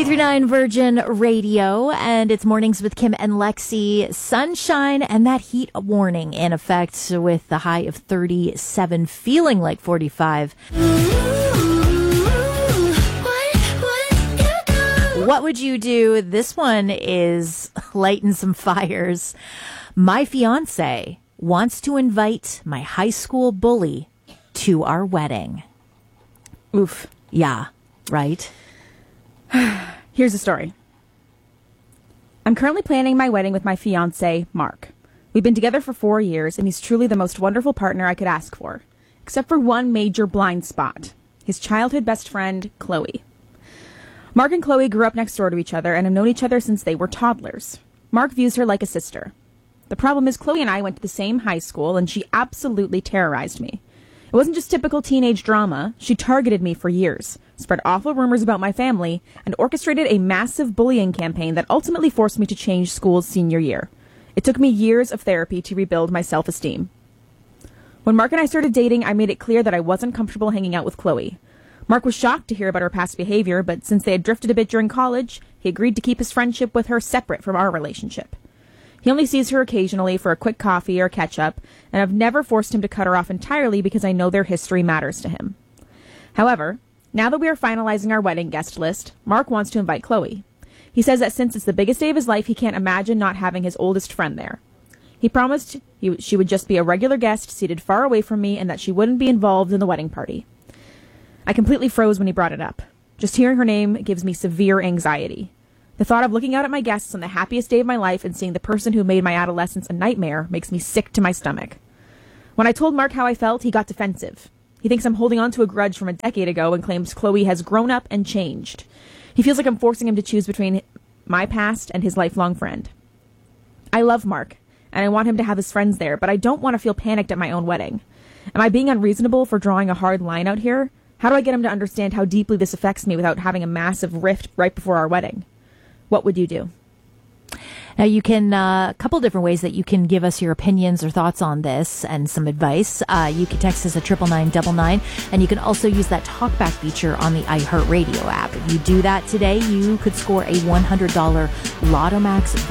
93.9 Virgin Radio, and it's Mornings with Kim and Lexi. Sunshine and that heat warning in effect with the high of 37, feeling like 45. What would you do? This one is lighting some fires. My fiance wants to invite my high school bully to our wedding. Oof. Yeah, right? Here's the story. I'm currently planning my wedding with my fiancé, Mark. We've been together for 4 years, and he's truly the most wonderful partner I could ask for. Except for one major blind spot. His childhood best friend, Chloe. Mark and Chloe grew up next door to each other and have known each other since they were toddlers. Mark views her like a sister. The problem is Chloe and I went to the same high school, and she absolutely terrorized me. It wasn't just typical teenage drama. She targeted me for years, spread awful rumors about my family, and orchestrated a massive bullying campaign that ultimately forced me to change school's senior year. It took me years of therapy to rebuild my self-esteem. When Mark and I started dating, I made it clear that I wasn't comfortable hanging out with Chloe. Mark was shocked to hear about her past behavior, but since they had drifted a bit during college, he agreed to keep his friendship with her separate from our relationship. He only sees her occasionally for a quick coffee or catch-up, and I've never forced him to cut her off entirely because I know their history matters to him. However, now that we are finalizing our wedding guest list, Mark wants to invite Chloe. He says that since it's the biggest day of his life, he can't imagine not having his oldest friend there. He promised she would just be a regular guest seated far away from me and that she wouldn't be involved in the wedding party. I completely froze when he brought it up. Just hearing her name gives me severe anxiety. The thought of looking out at my guests on the happiest day of my life and seeing the person who made my adolescence a nightmare makes me sick to my stomach. When I told Mark how I felt, he got defensive. He thinks I'm holding on to a grudge from a decade ago and claims Chloe has grown up and changed. He feels like I'm forcing him to choose between my past and his lifelong friend. I love Mark, and I want him to have his friends there, but I don't want to feel panicked at my own wedding. Am I being unreasonable for drawing a hard line out here? How do I get him to understand how deeply this affects me without having a massive rift right before our wedding? What would you do? Now, you can, a couple different ways that you can give us your opinions or thoughts on this and some advice. You can text us at 99999, and you can also use that talkback feature on the iHeartRadio app. If you do that today, you could score a $100 Lotto Max